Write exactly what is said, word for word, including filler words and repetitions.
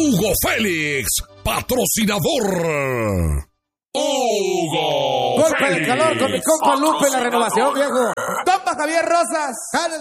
Hugo Félix, patrocinador. Hugo Golpe de calor con mi compa Lupe, la renovación, viejo. Compa Javier Rosas.